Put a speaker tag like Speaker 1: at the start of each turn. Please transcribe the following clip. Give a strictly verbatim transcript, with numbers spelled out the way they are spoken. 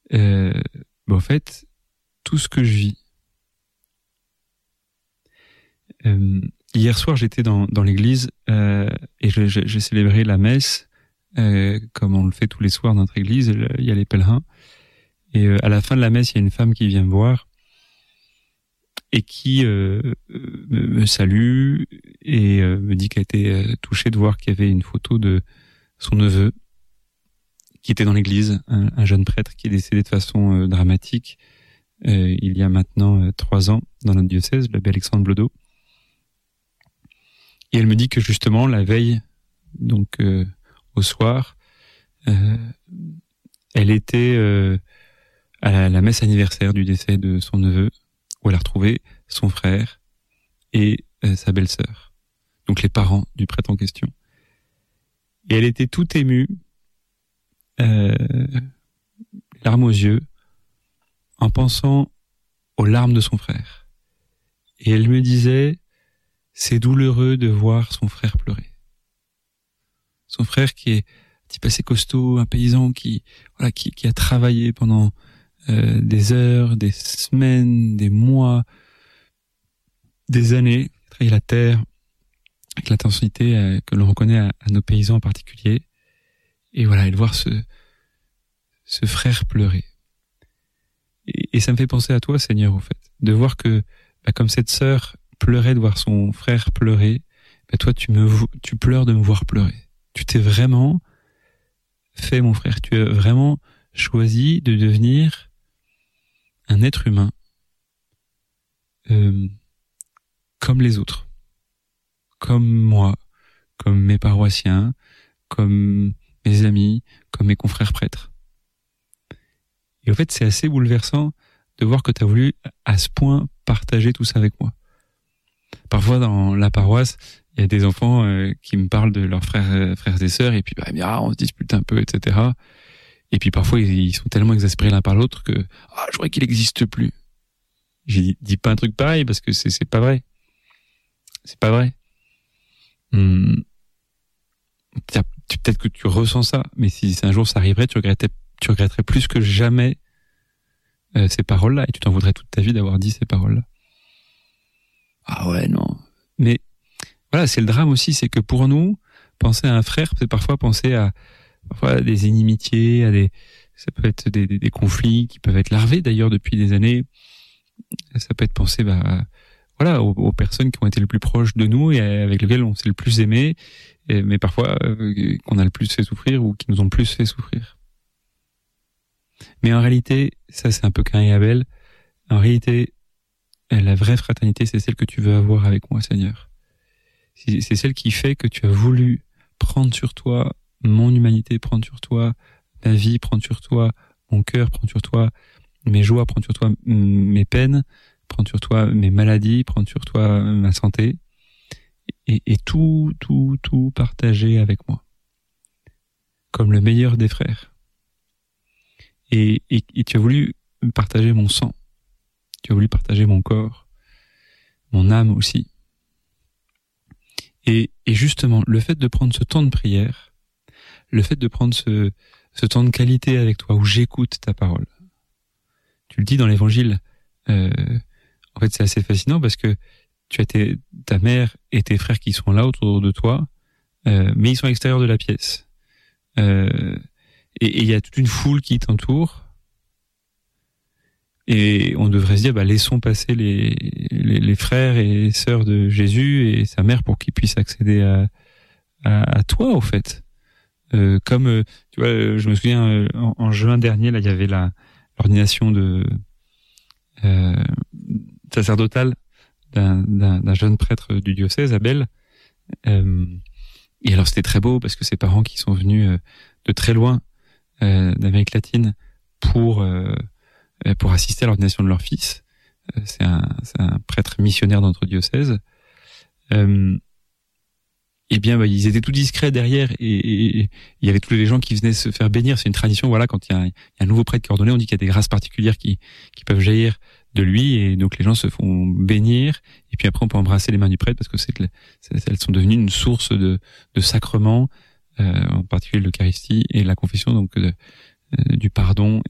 Speaker 1: euh, bah, en fait, tout ce que je vis. Euh, hier soir, j'étais dans, dans l'église euh, et je, je, j'ai célébré la messe euh, comme on le fait tous les soirs dans notre église. Il y a les pèlerins et euh, à la fin de la messe, il y a une femme qui vient me voir et qui euh, me, me salue et euh, me dit qu'elle a été euh, touchée de voir qu'il y avait une photo de son neveu qui était dans l'église, un, un jeune prêtre qui est décédé de façon euh, dramatique euh, il y a maintenant euh, trois ans dans notre diocèse, l'abbé Alexandre Blodeau. Et elle me dit que justement la veille, donc euh, au soir, euh, elle était euh, à la, la messe anniversaire du décès de son neveu, où elle a retrouvé son frère et euh, sa belle-sœur, donc les parents du prêtre en question. Et elle était toute émue, euh, larmes aux yeux, en pensant aux larmes de son frère. Et elle me disait, c'est douloureux de voir son frère pleurer. Son frère qui est un type assez costaud, un paysan qui, voilà, qui, qui a travaillé pendant euh, des heures, des semaines, des mois, des années, travailler la terre avec l'intensité euh, que l'on reconnaît à, à nos paysans en particulier. Et voilà, et de voir ce, ce frère pleurer. Et, et ça me fait penser à toi, Seigneur, au fait, de voir que, bah, comme cette sœur pleurait de voir son frère pleurer, bah, toi, tu me, tu pleures de me voir pleurer. Tu t'es vraiment fait, mon frère, tu as vraiment choisi de devenir un être humain euh, comme les autres, comme moi, comme mes paroissiens, comme mes amis, comme mes confrères prêtres. Et en fait, c'est assez bouleversant de voir que tu as voulu à ce point partager tout ça avec moi. Parfois, dans la paroisse, il y a des enfants euh, qui me parlent de leurs frères, euh, frères et sœurs, et puis bah, ah, on se dispute un peu, et cetera. Et puis parfois, ils, ils sont tellement exaspérés l'un par l'autre que ah, je crois qu'il n'existe plus. J'ai dit, dis pas un truc pareil parce que c'est, c'est pas vrai. C'est pas vrai. Hum, peut-être que tu ressens ça, mais si, si un jour ça arriverait, tu regrettais, tu regretterais plus que jamais euh, ces paroles-là, et tu t'en voudrais toute ta vie d'avoir dit ces paroles-là. Ah ouais, non. Mais voilà, c'est le drame aussi, c'est que pour nous, penser à un frère, c'est parfois penser à, parfois à des inimitiés, à des, ça peut être des, des, des conflits qui peuvent être larvés d'ailleurs depuis des années. Ça peut être penser, bah, voilà, aux, aux personnes qui ont été le plus proches de nous et avec lesquelles on s'est le plus aimé, et, mais parfois euh, qu'on a le plus fait souffrir ou qui nous ont le plus fait souffrir. Mais en réalité, ça c'est un peu Caïn et Abel. En réalité, la vraie fraternité, c'est celle que tu veux avoir avec moi, Seigneur. C'est celle qui fait que tu as voulu prendre sur toi mon humanité, prendre sur toi ma vie, prendre sur toi mon cœur, prendre sur toi mes joies, prendre sur toi mes peines, prendre sur toi mes maladies, prendre sur toi ma santé, et, et tout, tout, tout partager avec moi, comme le meilleur des frères. Et, et, et tu as voulu partager mon sang, tu as voulu partager mon corps, mon âme aussi. Et, et justement, le fait de prendre ce temps de prière, le fait de prendre ce, ce temps de qualité avec toi, où j'écoute ta parole. Tu le dis dans l'évangile, euh, en fait c'est assez fascinant parce que tu as tes, ta mère et tes frères qui sont là autour de toi, euh, mais ils sont à l'extérieur de la pièce. Euh, et il y a toute une foule qui t'entoure. Et on devrait se dire, bah, laissons passer les, les, les frères et sœurs de Jésus et sa mère pour qu'ils puissent accéder à, à, à toi, au fait. Euh, comme, euh, tu vois, je me souviens, euh, en, en juin dernier, là, il y avait la, l'ordination de, euh, sacerdotale d'un, d'un, d'un jeune prêtre du diocèse, Abel. Euh, et alors, c'était très beau parce que ses parents qui sont venus euh, de très loin, euh, d'Amérique latine pour, euh, pour assister à l'ordination de leur fils. C'est un, c'est un prêtre missionnaire dans notre diocèse. Euh, eh bien, bah, ils étaient tout discrets derrière, et il y avait tous les gens qui venaient se faire bénir. C'est une tradition, voilà, quand il y a un, il y a un nouveau prêtre qui est ordonné, on dit qu'il y a des grâces particulières qui, qui peuvent jaillir de lui, et donc les gens se font bénir, et puis après on peut embrasser les mains du prêtre parce que c'est, c'est elles sont devenues une source de, de sacrements, euh, en particulier l'Eucharistie et la confession, donc de, du pardon